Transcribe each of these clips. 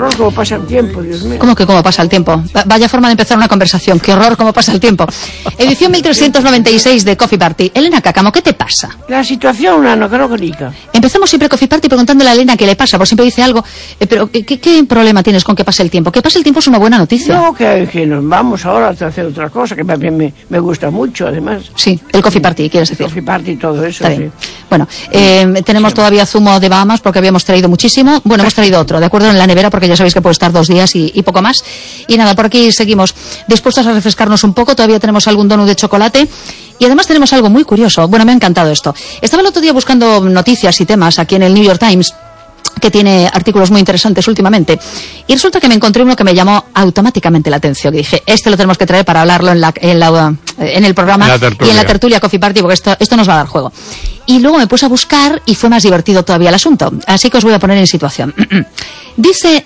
horror cómo pasa el tiempo, Dios mío. ¿Cómo que cómo pasa el tiempo? Vaya forma de empezar una conversación. Qué horror cómo pasa el tiempo. Edición 1396 de Coffee Party. Elena Cáccamo, ¿qué te pasa? La situación anacrónica. Empezamos siempre Coffee Party preguntándole a Elena qué le pasa, por siempre dice algo. Pero ¿qué problema tienes con que pase el tiempo? Que pase el tiempo es una buena noticia. No, que nos vamos ahora a hacer otra cosa, que también me gusta mucho, además. Sí, el Coffee Party, ¿quieres decir? El Coffee Party y todo eso, está bien. Bueno, tenemos todavía zumo de Bahamas porque habíamos traído muchísimo. Bueno, hemos traído otro, ¿de acuerdo? En la nevera porque ya sabéis que puede estar 2 días y poco más. Y nada, por aquí seguimos dispuestos a refrescarnos un poco. Todavía tenemos algún donut de chocolate. Y además tenemos algo muy curioso. Bueno, me ha encantado esto. Estaba el otro día buscando noticias y temas aquí en el New York Times, que tiene artículos muy interesantes últimamente, y resulta que me encontré uno que me llamó automáticamente la atención. Y dije, lo tenemos que traer para hablarlo en el programa y en la tertulia Coffee Party, porque esto nos va a dar juego. Y luego me puse a buscar y fue más divertido todavía el asunto. Así que os voy a poner en situación. Dice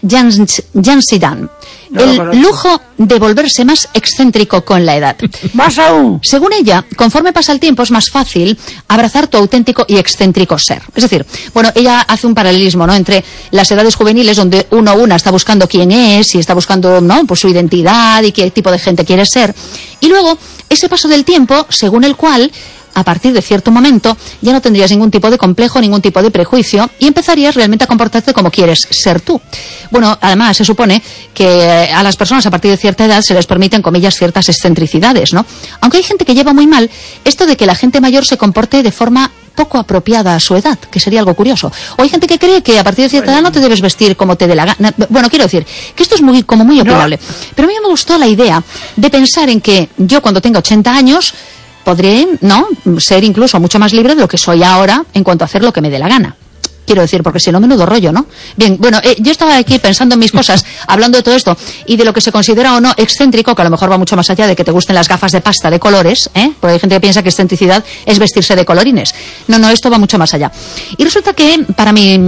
Jan Sidan, el lujo de volverse más excéntrico con la edad. Más aún. Según ella, conforme pasa el tiempo es más fácil abrazar tu auténtico y excéntrico ser. Es decir, bueno, ella hace un paralelismo, ¿no?, entre las edades juveniles donde una está buscando quién es y está buscando, ¿no?, pues su identidad y qué tipo de gente quiere ser. Y luego, ese paso del tiempo, según el cual, a partir de cierto momento, ya no tendrías ningún tipo de complejo, ningún tipo de prejuicio y empezarías realmente a comportarte como quieres ser tú. Bueno, además se supone que a las personas a partir de cierta edad se les permiten, comillas, ciertas excentricidades, ¿no? Aunque hay gente que lleva muy mal esto de que la gente mayor se comporte de forma poco apropiada a su edad, que sería algo curioso. O hay gente que cree que a partir de cierta edad no te debes vestir como te dé la gana. Bueno, quiero decir que esto es muy opinable. No. Pero a mí me gustó la idea de pensar en que yo cuando tenga 80 años podré, ¿no?, ser incluso mucho más libre de lo que soy ahora en cuanto a hacer lo que me dé la gana. Quiero decir, porque si no, menudo rollo, ¿no? Bien, bueno, yo estaba aquí pensando en mis cosas, hablando de todo esto, y de lo que se considera o no excéntrico, que a lo mejor va mucho más allá de que te gusten las gafas de pasta de colores, porque hay gente que piensa que excentricidad es vestirse de colorines. No, esto va mucho más allá. Y resulta que, para mi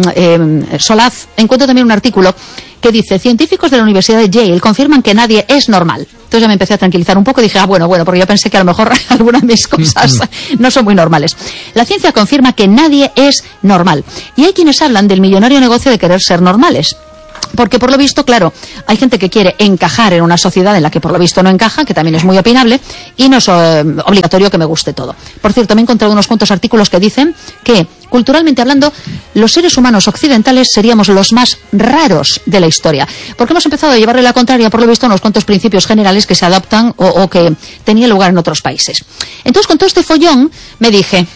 solaz, encuentro también un artículo que dice, científicos de la Universidad de Yale confirman que nadie es normal. Entonces ya me empecé a tranquilizar un poco y dije, bueno, porque yo pensé que a lo mejor algunas de mis cosas no son muy normales. La ciencia confirma que nadie es normal. Y hay quienes hablan del millonario negocio de querer ser normales. Porque por lo visto, claro, hay gente que quiere encajar en una sociedad en la que por lo visto no encaja, que también es muy opinable, y no es obligatorio que me guste todo. Por cierto, me he encontrado unos cuantos artículos que dicen que, culturalmente hablando, los seres humanos occidentales seríamos los más raros de la historia. Porque hemos empezado a llevarle la contraria, por lo visto, a unos cuantos principios generales que se adaptan o que tenían lugar en otros países. Entonces, con todo este follón, me dije,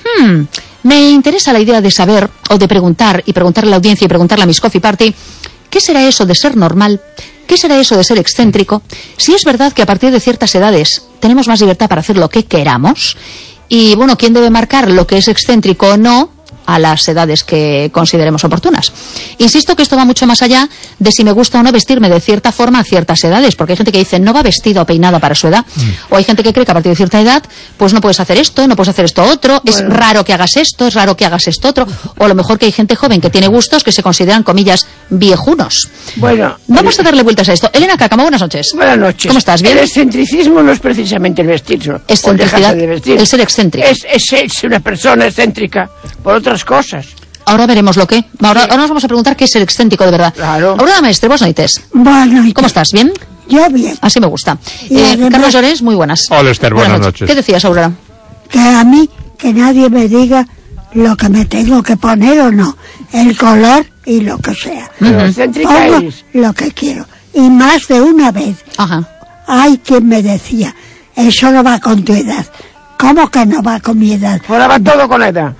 me interesa la idea de saber, o de preguntar, y preguntarle a la audiencia y preguntarle a mis Coffee Party, ¿qué será eso de ser normal? ¿Qué será eso de ser excéntrico? Si es verdad que a partir de ciertas edades tenemos más libertad para hacer lo que queramos, y bueno, ¿quién debe marcar lo que es excéntrico o no a las edades que consideremos oportunas? Insisto que esto va mucho más allá de si me gusta o no vestirme de cierta forma a ciertas edades, porque hay gente que dice no va vestida o peinada para su edad, o hay gente que cree que a partir de cierta edad pues no puedes hacer esto, no puedes hacer esto otro, es raro que hagas esto, es raro que hagas esto otro, o a lo mejor que hay gente joven que tiene gustos que se consideran, comillas, viejunos. Bueno, vamos a darle vueltas a esto. Elena Cáccamo, buenas noches. Buenas noches. ¿Cómo estás? ¿Bien? El excentricismo no es precisamente el vestirse. Excentricidad, el ser excéntrico. Es una persona excéntrica por otras cosas. Ahora veremos lo que. Ahora nos vamos a preguntar qué es el excéntrico de verdad. Claro. Aurora Maestre, buenas noches. Buenas noches. ¿Cómo estás? ¿Bien? Yo bien. Así me gusta. Además, Carlos Llorens, muy buenas. Hola, Esther, buenas noches. ¿Qué decías, Aurora? Que a mí, que nadie me diga lo que me tengo que poner o no. El color y lo que sea. Pero excéntrica Pongo es lo que quiero. Y más de una vez. Ajá. Hay quien me decía, eso no va con tu edad. ¿Cómo que no va con mi edad? Ahora va todo con la edad.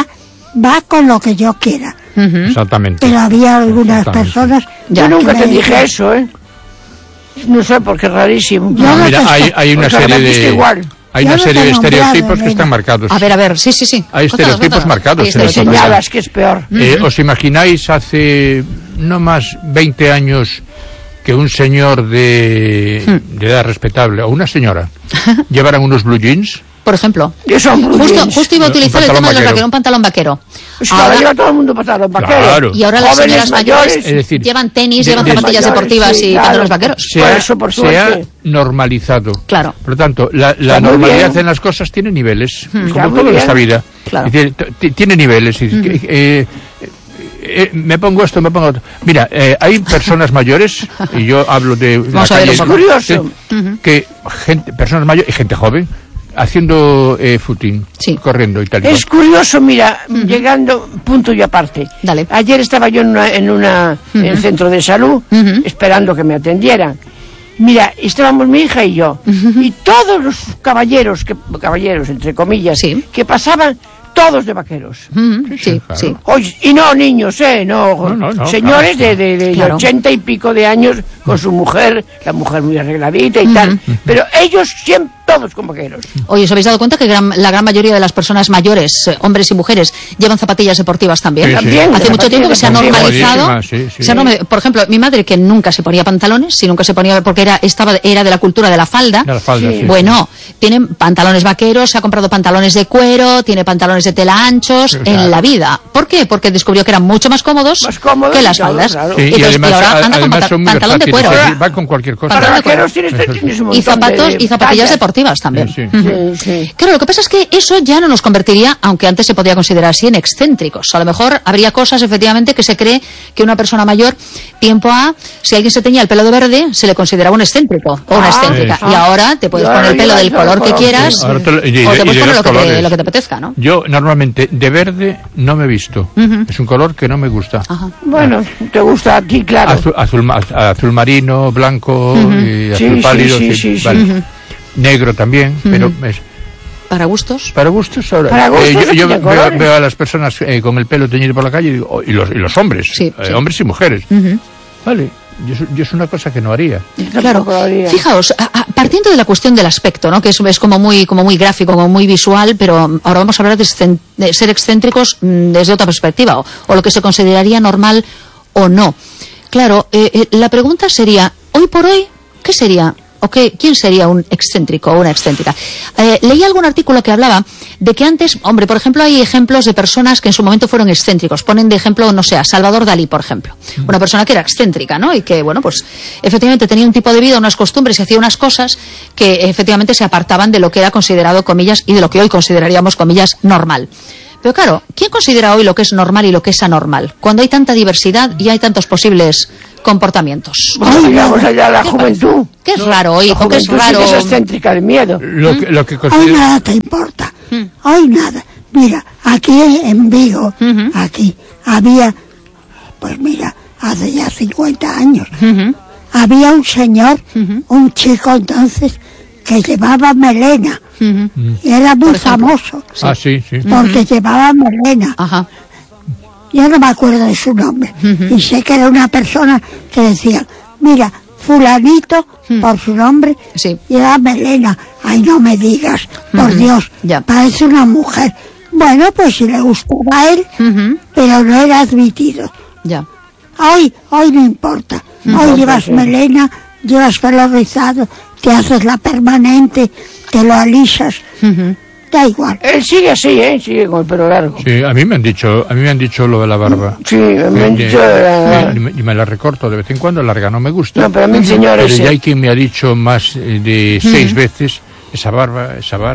Va con lo que yo quiera. Exactamente. Pero había algunas personas... Yo nunca que te me dije decían, eso, No sé, porque es rarísimo. Yo no Mira, te- hay una porque serie me viste de... igual. Hay Yo una no serie te de he nombrado, estereotipos que Elena. están marcados. A ver, sí. Hay estereotipos marcados. Sí, Señalas que es peor. ¿Os imagináis hace no más 20 años que un señor de edad respetable o una señora llevaran unos blue jeans? Por ejemplo. Yo soy un Justo iba a utilizar el tema de los vaqueros, un pantalón vaquero. Pues ahora lleva todo el mundo pantalón vaquero. Claro. Y ahora las Jóvenes, señoras mayores es decir, llevan tenis, de- llevan de- zapatillas mayores, deportivas sí, y claro. pantalones vaqueros. Se ha eso, por suerte. normalizado. Claro. Por lo tanto, la Está muy normalidad bien. en las cosas tiene niveles, Está como muy todo en bien. esta vida. Claro. Es decir, tiene niveles. me pongo esto, me pongo otro. Mira, hay personas mayores, y yo hablo de Vamos a ver, es curioso. que personas mayores y gente joven haciendo footing, corriendo y tal. Es curioso, mira, llegando, punto y aparte. Dale. Ayer estaba yo en el centro de salud, esperando que me atendieran. Mira, estábamos mi hija y yo, y todos los caballeros entre comillas, que pasaban, todos de vaqueros. Sí. Oye, y no niños, no, señores de 80 y pico de años con su mujer, la mujer muy arregladita y tal, pero ellos siempre todos con vaqueros. Oye, ¿os habéis dado cuenta que la gran mayoría de las personas mayores, hombres y mujeres, llevan zapatillas deportivas también? También. Hace mucho tiempo que se ha normalizado. Por ejemplo, mi madre, que nunca se ponía pantalones, si nunca se ponía, porque era de la cultura de la falda. Bueno, tiene pantalones vaqueros, se ha comprado pantalones de cuero, tiene pantalones de tela anchos en la vida. ¿Por qué? Porque descubrió que eran mucho más cómodos que las faldas. Claro. Y ahora anda con pantalón de cuero. Va con cualquier cosa. Para vaqueros tienes un montón y zapatillas deportivas también. Claro, lo que pasa es que eso ya no nos convertiría, aunque antes se podía considerar así, en excéntricos. A lo mejor habría cosas, efectivamente, que se cree que una persona mayor, tiempo A, si alguien se teñía el pelo de verde, se le consideraba un excéntrico o una excéntrica. Y ahora te puedes poner el pelo del color que quieras o te puedes poner lo que te apetezca, ¿no? Yo normalmente de verde no me he visto. Es un color que no me gusta. Bueno, te gusta a ti, claro. Azul marino, blanco, y azul pálido. Vale. Negro también, pero es... ¿Para gustos? Para gustos ahora. Yo veo a las personas con el pelo teñido por la calle y digo, y los hombres, hombres y mujeres. Vale, yo es una cosa que no haría. Claro, fijaos, partiendo de la cuestión del aspecto, ¿no? Que es como muy gráfico, como muy visual, pero ahora vamos a hablar de ser excéntricos desde otra perspectiva, o lo que se consideraría normal o no. Claro, la pregunta sería, hoy por hoy, ¿qué sería? ¿Quién sería un excéntrico o una excéntrica? Leí algún artículo que hablaba de que antes, hombre, por ejemplo, hay ejemplos de personas que en su momento fueron excéntricos. Ponen de ejemplo, no sé, a Salvador Dalí, por ejemplo. Una persona que era excéntrica, ¿no? Y que, bueno, pues efectivamente tenía un tipo de vida, unas costumbres y hacía unas cosas que efectivamente se apartaban de lo que era considerado, comillas, y de lo que hoy consideraríamos, comillas, normal. Pero claro, ¿quién considera hoy lo que es normal y lo que es anormal? Cuando hay tanta diversidad y hay tantos posibles comportamientos. Digamos allá la juventud. ¿Qué es raro hoy? ¿O qué es raro? Es excéntrica de miedo. Lo que hoy nada te importa. Hoy nada. Mira, aquí en Vigo, aquí había, pues mira, hace ya 50 años, había un señor, un chico entonces, que llevaba melena. Y era muy famoso. Porque llevaba melena. Yo no me acuerdo de su nombre. Y sé que era una persona que decía, mira, fulanito, por su nombre, lleva melena. Ay, no me digas, por Dios, parece una mujer. Bueno, pues si le gustaba a él, pero no era admitido. Hoy no importa. Hoy llevas melena, llevas pelo rizado, te haces la permanente, te lo alisas. Da igual. Él sigue así, sigue con el pelo largo. Sí, a mí me han dicho lo de la barba. Sí, me han dicho y me la recorto de vez en cuando, larga no me gusta. No, pero a mí el señor pero ya hay quien me ha dicho más de 6 veces esa barba.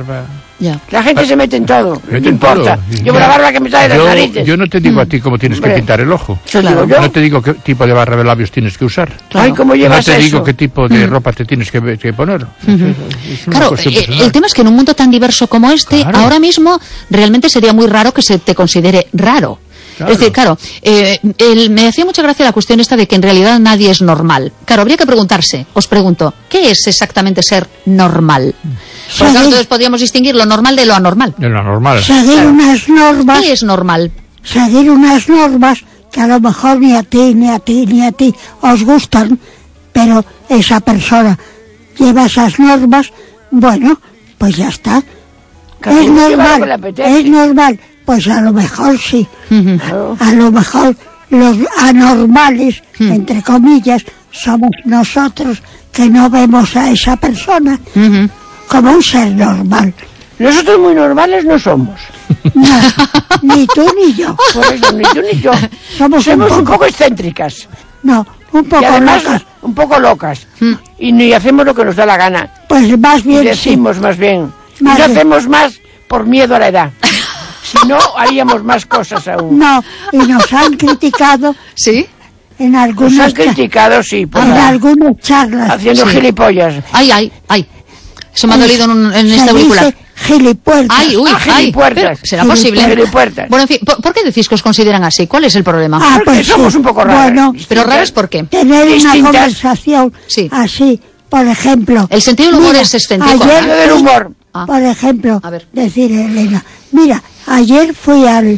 La gente se mete en todo, no importa. Yo con la barba que me sale de las narices. Yo no te digo a ti cómo tienes que pintar el ojo. No te digo qué tipo de barra de labios tienes que usar. Ay, ¿cómo llevas eso? No te digo qué tipo de ropa te tienes que poner. Claro, el tema es que en un mundo tan diverso como este, ahora mismo realmente sería muy raro que se te considere raro. Es decir, claro, me hacía mucha gracia la cuestión esta de que en realidad nadie es normal. Claro, habría que preguntarse, os pregunto, ¿qué es exactamente ser normal? Porque entonces podríamos distinguir lo normal de lo anormal. De lo anormal. Seguir unas normas. ¿Qué es normal? Seguir unas normas que a lo mejor ni a ti os gustan, pero esa persona lleva esas normas, bueno, pues ya está. Es normal. Pues a lo mejor sí. A lo mejor los anormales, entre comillas, somos nosotros que no vemos a esa persona como un ser normal. Nosotros muy normales no somos. No, ni tú ni yo. Por eso, ni tú ni yo. Somos un poco excéntricas. No, un poco locas. Un poco locas. Y ni hacemos lo que nos da la gana. Pues más bien y decimos más bien. Y lo hacemos más por miedo a la edad. Si no, haríamos más cosas aún. No, y nos han criticado. ¿Sí? En algunas nos han criticado, sí. En algunas charlas. Haciendo gilipollas. Ay. Eso me ha dolido en este auricular. Gilipuertas. Ay, gilipuertas. ¿Será posible? Gilipuertas. Bueno, en fin, ¿por qué decís que os consideran así? ¿Cuál es el problema? Pues somos un poco raros. Bueno, pero raros ¿por qué? Tener una conversación así, por ejemplo. El sentido del humor es excéntrico. Ayer del humor. Por ejemplo, decir Elena, mira, ayer fui al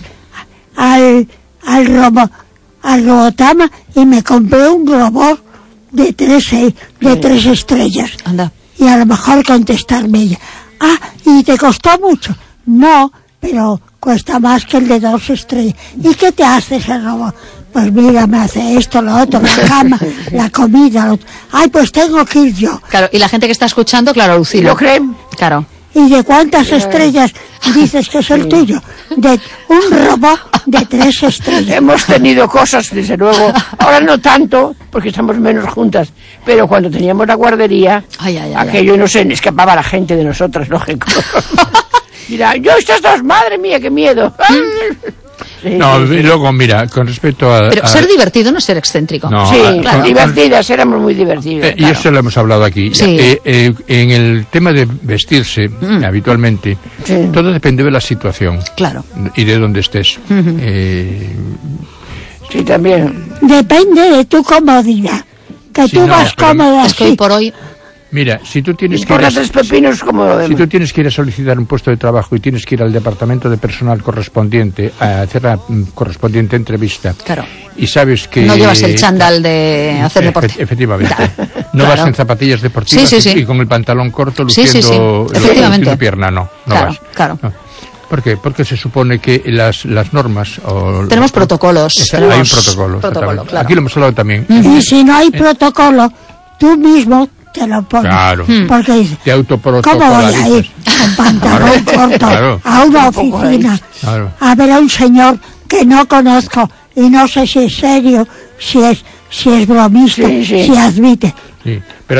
Robotama y me compré un robot de tres estrellas. Anda. Y a lo mejor contestarme ella, ¿y te costó mucho? No, pero cuesta más que el de 2 estrellas. ¿Y qué te hace ese robot? Pues mira, me hace esto, lo otro, la cama, la comida, lo otro. Ay, pues tengo que ir yo. Claro, y la gente que está escuchando, claro, alucina. ¿Lo creen? Claro. ¿Y de cuántas estrellas dices que es el tuyo? De un robot de 3 estrellas. Hemos tenido cosas, desde luego, ahora no tanto, porque estamos menos juntas, pero cuando teníamos la guardería, aquello no se escapaba la gente de nosotras, lógico. Mira, yo estas dos, madre mía, qué miedo. Luego, mira, con respecto a... Pero ser divertido no es ser excéntrico. No, claro. Divertidas, éramos muy divertidos. Y eso lo hemos hablado aquí. Sí. En el tema de vestirse, habitualmente, todo depende de la situación. Claro. Y de dónde estés. Sí, también. Depende de tu comodidad. Que tú vas cómodo así. Es que hoy por hoy... Mira, si tú tienes que ir a solicitar un puesto de trabajo y tienes que ir al departamento de personal correspondiente a hacer la correspondiente entrevista, claro, y sabes que no llevas el chándal de hacer deporte, efectivamente, no vas en zapatillas deportivas y con el pantalón corto luciendo pierna, no vas. Claro. No. ¿Por qué? Porque se supone que las normas... Tenemos protocolos. Hay un protocolo. Claro. Aquí lo hemos hablado también. Y si no hay protocolo, tú mismo te lo pones. Claro. Porque dices, ¿cómo voy a ir con pantalón corto a una oficina a ver a un señor que no conozco y no sé si es serio, si es bromista, si admite? Sí. Pero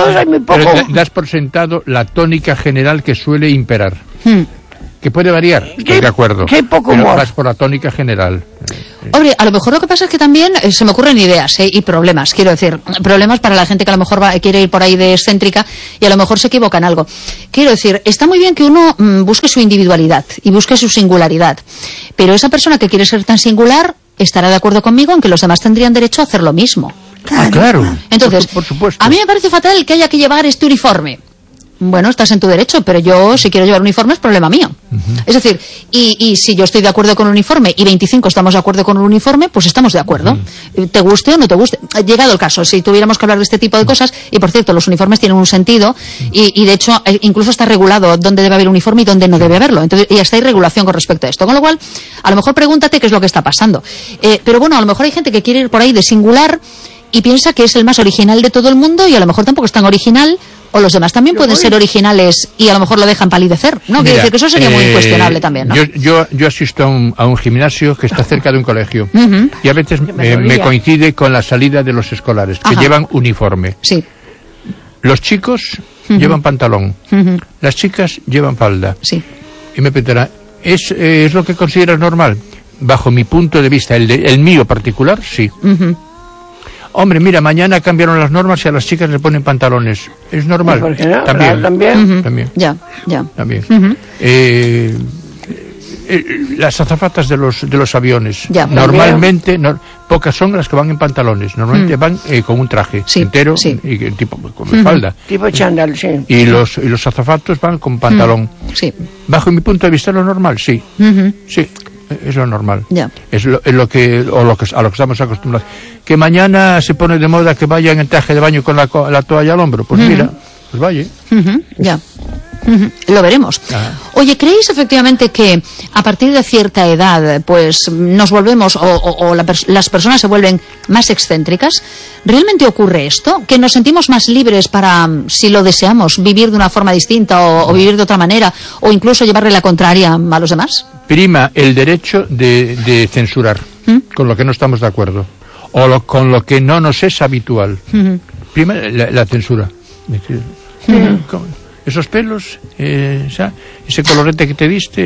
das por sentado la tónica general que suele imperar. Que puede variar, estoy de acuerdo. Qué poco pero humor. vas por la tónica general. Hombre, a lo mejor lo que pasa es que también se me ocurren ideas y problemas, quiero decir, problemas para la gente que a lo mejor quiere ir por ahí de excéntrica y a lo mejor se equivoca en algo. Quiero decir, está muy bien que uno busque su individualidad y busque su singularidad, pero esa persona que quiere ser tan singular estará de acuerdo conmigo en que los demás tendrían derecho a hacer lo mismo. Claro. Entonces, por supuesto. A mí me parece fatal que haya que llevar este uniforme. Bueno, estás en tu derecho, pero yo si quiero llevar uniforme es problema mío. Es decir, y si yo estoy de acuerdo con un uniforme y 25 estamos de acuerdo con un uniforme, pues estamos de acuerdo. Te guste o no te guste. Llegado el caso, si tuviéramos que hablar de este tipo de cosas, y por cierto, los uniformes tienen un sentido, y de hecho incluso está regulado dónde debe haber uniforme y dónde no debe haberlo. Entonces, y hasta hay regulación con respecto a esto. Con lo cual, a lo mejor pregúntate qué es lo que está pasando. Pero bueno, a lo mejor hay gente que quiere ir por ahí de singular y piensa que es el más original de todo el mundo y a lo mejor tampoco es tan original. O los demás también pueden ser originales y a lo mejor lo dejan palidecer, ¿no? Quiere decir que eso sería muy incuestionable también, ¿no? Yo asisto a un gimnasio que está cerca de un colegio y a veces me coincide con la salida de los escolares, que llevan uniforme. Sí. Los chicos llevan pantalón, las chicas llevan falda. Sí. Y me preguntará, ¿es lo que consideras normal? Bajo mi punto de vista, el mío particular, sí. Hombre, mira, mañana cambiaron las normas y a las chicas le ponen pantalones. ¿Es normal? ¿Por qué no? También. También. Ya. También. Las azafatas de los aviones. Normalmente, pocas son las que van en pantalones. Normalmente van con un traje entero y tipo con falda. Tipo chándal, sí. Y los azafatos van con pantalón. Sí. Bajo mi punto de vista, ¿lo normal? Sí. Sí. Es lo normal. Es lo que a lo que estamos acostumbrados. Que mañana se pone de moda que vayan en traje de baño con la toalla al hombro. Pues mira, pues vaya. Lo veremos. Oye, ¿creéis efectivamente que a partir de cierta edad pues nos volvemos o las personas se vuelven más excéntricas? ¿Realmente ocurre esto? ¿Que nos sentimos más libres para, si lo deseamos, vivir de una forma distinta o vivir de otra manera o incluso llevarle la contraria a los demás? Prima el derecho de censurar con lo que no estamos de acuerdo o con lo que no nos es habitual. Prima la censura. Esos pelos, ese colorete que te diste,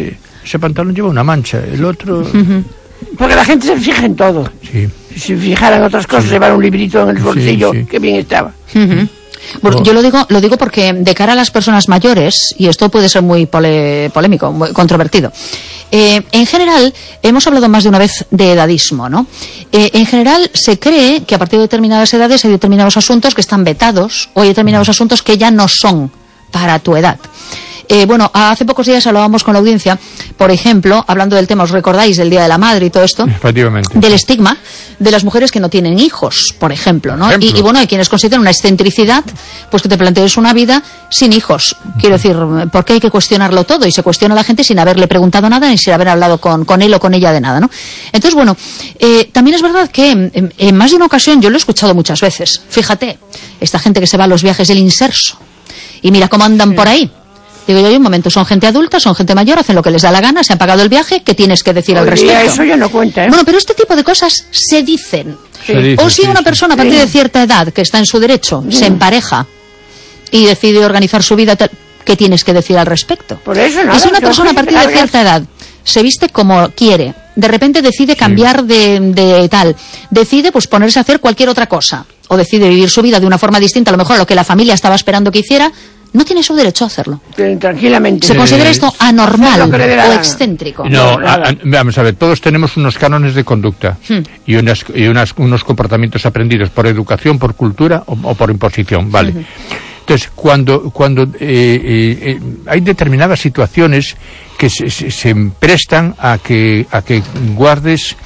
ese pantalón lleva una mancha, el otro... Porque la gente se fija en todo. Sí. Si se fijara en otras cosas, llevar un librito en el bolsillo, qué bien estaba. Bueno, yo lo digo porque de cara a las personas mayores, y esto puede ser muy polémico, muy controvertido, en general, hemos hablado más de una vez de edadismo, ¿no? En general, se cree que a partir de determinadas edades hay determinados asuntos que están vetados, o hay determinados asuntos que ya no son para tu edad. Bueno, hace pocos días hablábamos con la audiencia, por ejemplo, hablando del tema, ¿os recordáis del Día de la Madre y todo esto? Efectivamente. Del estigma de las mujeres que no tienen hijos, por ejemplo, ¿no? Y bueno, hay quienes consideran una excentricidad, pues que te plantees una vida sin hijos. Quiero decir, ¿por qué hay que cuestionarlo todo? Y se cuestiona a la gente sin haberle preguntado nada ni sin haber hablado con él o con ella de nada, ¿no? Entonces, bueno, también es verdad que en más de una ocasión, yo lo he escuchado muchas veces, fíjate, esta gente que se va a los viajes del inserso y mira cómo andan por ahí. Digo yo, un momento, son gente adulta, son gente mayor, hacen lo que les da la gana, se han pagado el viaje, ¿qué tienes que decir al respecto? Eso ya no cuenta, ¿eh? Bueno, pero este tipo de cosas se dicen. O si una persona a partir de cierta edad, que está en su derecho, se empareja y decide organizar su vida, ¿qué tienes que decir al respecto? Por eso no. Y si una persona a partir de cierta edad se viste como quiere, de repente decide cambiar de tal, decide pues ponerse a hacer cualquier otra cosa, o decide vivir su vida de una forma distinta, a lo mejor a lo que la familia estaba esperando que hiciera, no tiene su derecho a hacerlo. Tranquilamente. ¿Se considera esto anormal o excéntrico? No, vamos a ver, todos tenemos unos cánones de conducta y unos comportamientos aprendidos por educación, por cultura o por imposición, ¿vale? Entonces, cuando hay determinadas situaciones que se prestan a que guardes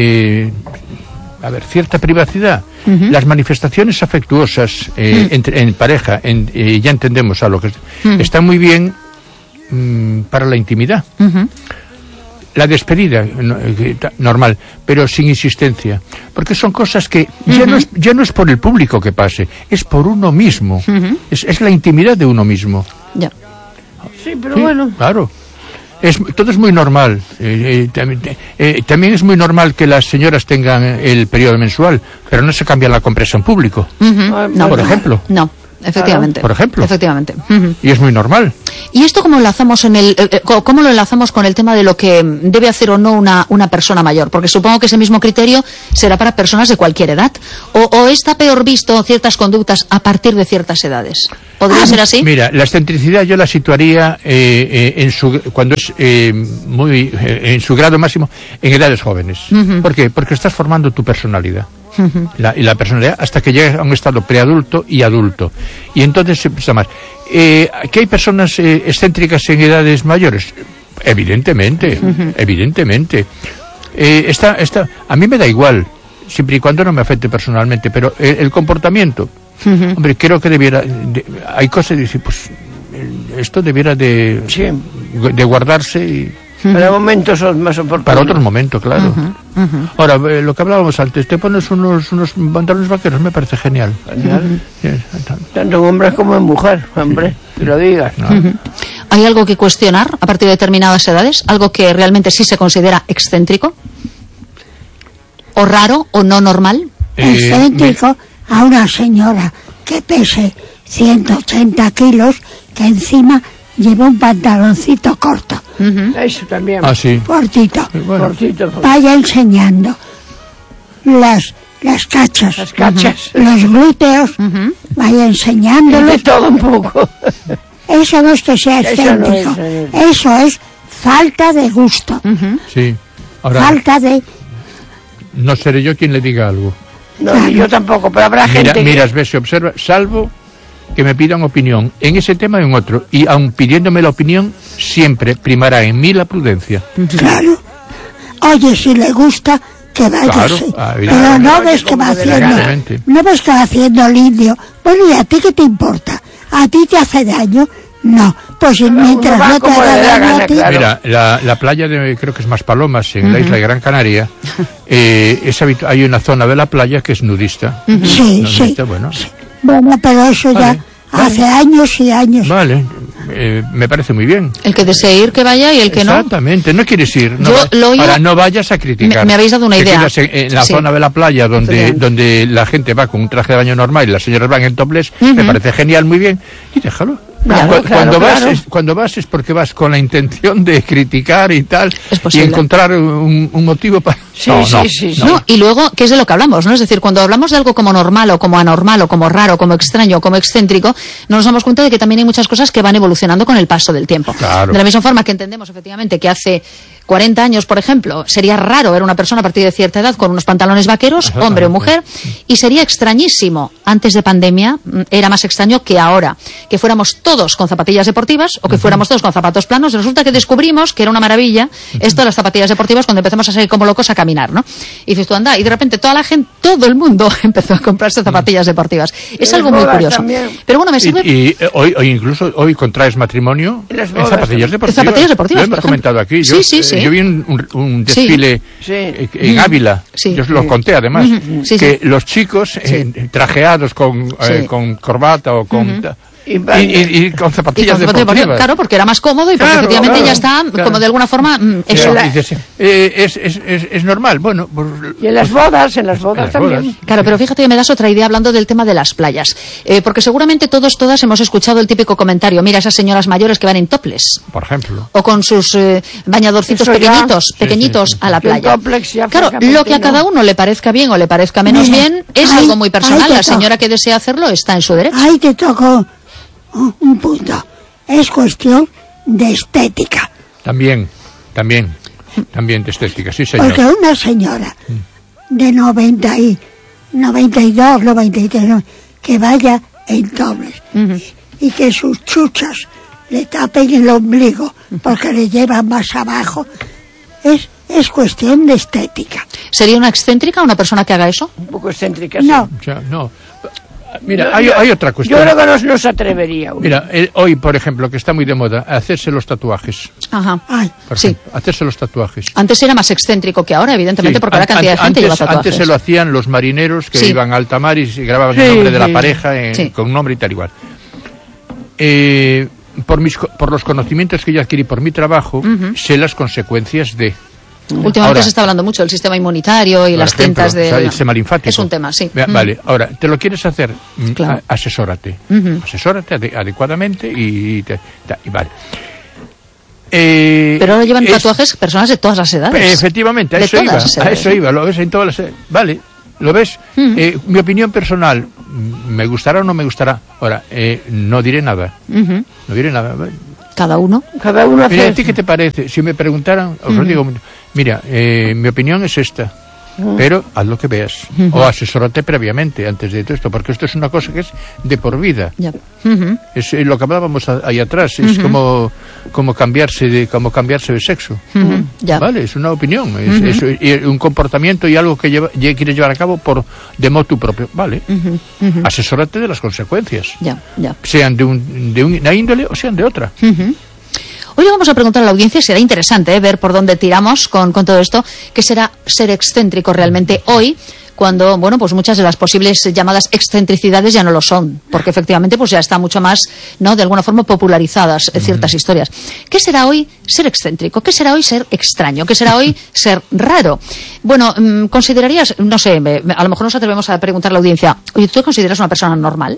cierta privacidad. Las manifestaciones afectuosas en pareja, ya entendemos a lo que están muy bien para la intimidad. La despedida, normal, pero sin insistencia. Porque son cosas que ya no es por el público que pase, es por uno mismo. Es la intimidad de uno mismo. Ya. Sí, pero bueno. Claro. Todo es muy normal. También es muy normal que las señoras tengan el periodo mensual, pero no se cambia la compresa en público. No, por ejemplo. No, efectivamente. Por ejemplo. Efectivamente. Y es muy normal. ¿Y esto cómo cómo lo enlazamos con el tema de lo que debe hacer o no una persona mayor? Porque supongo que ese mismo criterio será para personas de cualquier edad. ¿O está peor visto ciertas conductas a partir de ciertas edades? ¿Podría ser así? Mira, la excentricidad yo la situaría cuando es en su grado máximo en edades jóvenes. ¿Por qué? Porque estás formando tu personalidad. Y la personalidad hasta que llegas a un estado preadulto y adulto. Y entonces se empieza más. ¿Que hay personas excéntricas en edades mayores? Evidentemente, evidentemente. A mí me da igual, siempre y cuando no me afecte personalmente, pero el comportamiento, hombre, creo que hay cosas que decir, pues esto debiera de guardarse y... Para momentos más oportunos. Para otros momentos, claro. Ahora, lo que hablábamos antes, te pones unos pantalones vaqueros, me parece genial. Tanto en hombre como en mujer, hombre, que lo digas. ¿Hay algo que cuestionar a partir de determinadas edades? ¿Algo que realmente sí se considera excéntrico? ¿O raro o no normal? Excéntrico a una señora que pese 180 kilos, que encima lleva un pantaloncito corto. Eso también. Ah, sí. Cortito. Bueno. Cortito. Vaya enseñando las cachas. Las cachas. Los glúteos. Vaya enseñándolos. De todo un poco. Eso no es que sea excéntrico. Eso es falta de gusto. Sí. Ahora, Falta de... no seré yo quien le diga algo. No, ni yo tampoco, pero habrá gente Miras, ves y observa, salvo que me pidan opinión en ese tema o en otro, y aun pidiéndome la opinión, siempre primará en mí la prudencia. Claro. Oye, si le gusta, que vaya Claro, así. ah, Pero no ves que va Evidentemente. haciendo... No ves que va haciendo el indio. Bueno, ¿y a ti qué te importa? ¿A ti te hace daño? No. Pues mientras no te haga daño a ti... Mira, la playa creo que es Maspalomas, en la isla de Gran Canaria, hay una zona de la playa que es nudista. Sí, Nudista, sí. bueno. Bueno, pero eso ya hace años y años. Vale, me parece muy bien. El que desee ir, que vaya, y el que no... Exactamente, no quieres ir. Ahora no vayas a criticar. Me habéis dado una idea. En la zona de la playa donde la gente va con un traje de baño normal y las señoras van en topless, me parece genial, muy bien, y déjalo. Cuando vas es porque vas con la intención de criticar y tal, y encontrar un motivo para... Sí. No, y luego, ¿qué es de lo que hablamos? ¿No? Es decir, cuando hablamos de algo como normal o como anormal o como raro, como extraño o como excéntrico, no nos damos cuenta de que también hay muchas cosas que van evolucionando con el paso del tiempo. Claro. De la misma forma que entendemos efectivamente que hace 40 años, por ejemplo, sería raro ver una persona a partir de cierta edad con unos pantalones vaqueros, hombre o mujer, y sería extrañísimo. Antes de pandemia era más extraño que ahora, que fuéramos todos con zapatillas deportivas o que fuéramos todos con zapatos planos. Resulta que descubrimos que era una maravilla esto de las zapatillas deportivas cuando empezamos a salir como locos a caminar, ¿no? Y dices tú, anda, y de repente toda la gente, todo el mundo empezó a comprarse zapatillas deportivas. Es algo muy curioso. También. Pero bueno, me sirve... Y hoy incluso contraes matrimonio en zapatillas deportivas. Zapatillas deportivas, lo hemos comentado aquí. Sí. Yo vi un desfile en Ávila, yo os lo conté además, que los chicos trajeados con corbata o con... Y con zapatillas deportivas. Claro, porque era más cómodo y porque efectivamente ya está, como de alguna forma, eso. Es normal, bueno. Pues, y en las bodas también. Claro, pero fíjate que me das otra idea hablando del tema de las playas. Porque seguramente todas hemos escuchado el típico comentario, mira esas señoras mayores que van en topless. Por ejemplo. O con sus bañadorcitos pequeñitos a la playa. Claro, lo que a cada uno le parezca bien o le parezca menos bien es algo muy personal. La señora que desea hacerlo está en su derecho. Ahí te toco un punto. Es cuestión de estética. También de estética, sí, señor. Porque una señora de 92, 93, que vaya en dobles y que sus chuchas le tapen el ombligo porque le llevan más abajo, es cuestión de estética. ¿Sería una excéntrica una persona que haga eso? Un poco excéntrica, no. Sí. No. Mira, hay otra cuestión. Yo creo que no se atrevería. Mira, hoy, por ejemplo, que está muy de moda, hacerse los tatuajes. Ajá. Sí. Hacerse los tatuajes. Antes era más excéntrico que ahora, evidentemente, porque la cantidad de gente lleva tatuajes. Antes se lo hacían los marineros que iban a alta mar y grababan el nombre de la pareja con un nombre y tal igual. Por los conocimientos que yo adquirí por mi trabajo, sé las consecuencias de... Últimamente ahora, se está hablando mucho del sistema inmunitario y las cintas de... el sistema linfático. Es un tema, sí. Vale, ahora, ¿te lo quieres hacer? Claro. Asesórate. Asesórate adecuadamente y vale. Pero ahora llevan tatuajes personas de todas las edades. Efectivamente, a eso iba. Lo ves en todas las edades. Vale, ¿lo ves? Mi opinión personal, ¿me gustará o no me gustará? Ahora, no diré nada. No diré nada. Cada uno hace... Mira, ¿a ti qué te parece? Si me preguntaran, os lo digo, mira, mi opinión es esta, pero haz lo que veas. O asesórate previamente antes de todo esto, porque esto es una cosa que es de por vida. Es lo que hablábamos ahí atrás, es como cambiarse de sexo. Vale, es una opinión, es un comportamiento y algo que quieres llevar a cabo de motu propio. Vale, asesórate de las consecuencias. Sean de una índole o sean de otra. Hoy vamos a preguntar a la audiencia, será interesante ver por dónde tiramos con todo esto, qué será ser excéntrico realmente hoy, cuando, bueno, pues muchas de las posibles llamadas excentricidades ya no lo son, porque efectivamente pues ya está mucho más, ¿no?, de alguna forma popularizadas ciertas historias. ¿Qué será hoy ser excéntrico? ¿Qué será hoy ser extraño? ¿Qué será hoy ser raro? Bueno, considerarías, no sé, a lo mejor nos atrevemos a preguntar a la audiencia, oye, ¿tú te consideras una persona normal?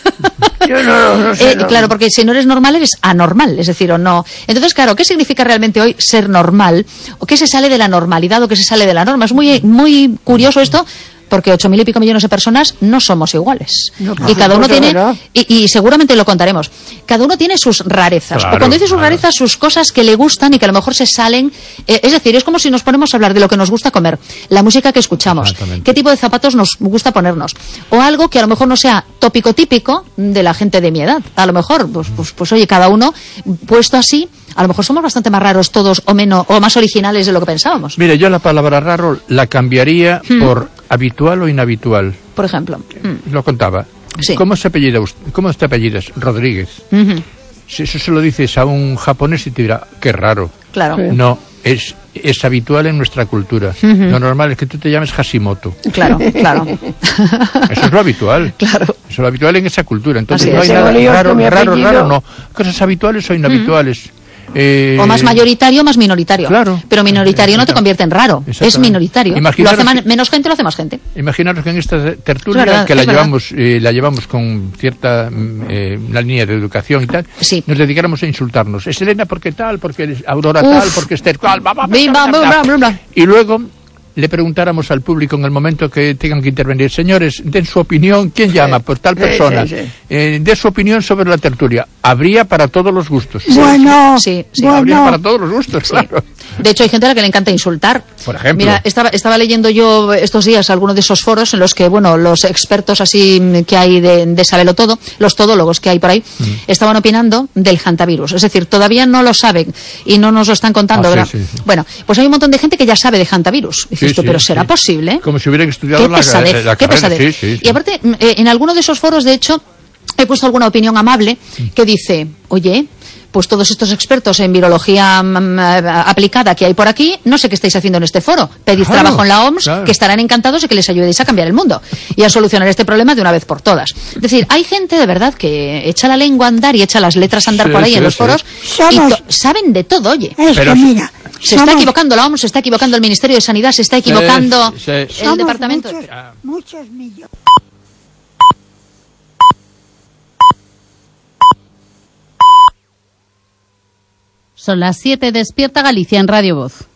Yo no sé. Claro, porque si no eres normal, eres anormal, es decir, o no. Entonces, claro, ¿qué significa realmente hoy ser normal? ¿O qué se sale de la normalidad o qué se sale de la norma? Es muy curioso esto, porque 8.000 y pico millones de personas no somos iguales. No, y cada uno tiene, y seguramente lo contaremos, cada uno tiene sus rarezas. Claro, o cuando dice sus rarezas, sus cosas que le gustan y que a lo mejor se salen. Es decir, es como si nos ponemos a hablar de lo que nos gusta comer, la música que escuchamos, qué tipo de zapatos nos gusta ponernos, o algo que a lo mejor no sea tópico típico de la gente de mi edad. A lo mejor, pues oye, cada uno puesto así, a lo mejor somos bastante más raros todos o menos o más originales de lo que pensábamos. Mira, yo la palabra raro la cambiaría por habitual o inhabitual. Por ejemplo. Lo contaba. Sí. ¿Cómo te apellidas? Rodríguez. Si eso se lo dices a un japonés y te dirá, qué raro. Claro. No, es habitual en nuestra cultura. Lo normal es que tú te llames Hashimoto. Claro. Eso es lo habitual. Claro. Eso es lo habitual en esa cultura. Entonces así no hay es. nada raro, no. Cosas habituales o inhabituales. O más mayoritario o más minoritario. Claro. Pero minoritario no te convierte en raro, es minoritario. Lo hace menos gente, lo hace más gente. Imaginaros que en esta tertulia, que la llevamos con cierta la línea de educación y tal, nos dedicáramos a insultarnos. Es Elena porque tal, porque es Aurora tal, porque Esther tal, y luego le preguntáramos al público en el momento que tengan que intervenir, señores, den su opinión, ¿quién llama? Por tal persona. Den su opinión sobre la tertulia. Habría para todos los gustos. Bueno, habría para todos los gustos, claro. De hecho, hay gente a la que le encanta insultar. Por ejemplo. Mira, estaba leyendo yo estos días algunos de esos foros en los que, bueno, los expertos así que hay de Sabelo Todo, los todólogos que hay por ahí, estaban opinando del hantavirus. Es decir, todavía no lo saben y no nos lo están contando, ¿verdad? Sí. Bueno, pues hay un montón de gente que ya sabe de hantavirus. Pero ¿será posible? Como si hubieran estudiado la carrera. Y aparte, en alguno de esos foros, de hecho, he puesto alguna opinión amable que dice, oye, pues todos estos expertos en virología aplicada que hay por aquí, no sé qué estáis haciendo en este foro. Pedid trabajo en la OMS, que estarán encantados de que les ayudéis a cambiar el mundo y a solucionar este problema de una vez por todas. Es decir, hay gente de verdad que echa la lengua a andar y echa las letras a andar por ahí en los foros y saben de todo, oye. Pero mira, se está equivocando la OMS, se está equivocando el Ministerio de Sanidad, se está equivocando el Departamento... Muchos millones. Son las 7, despierta Galicia en Radio Voz.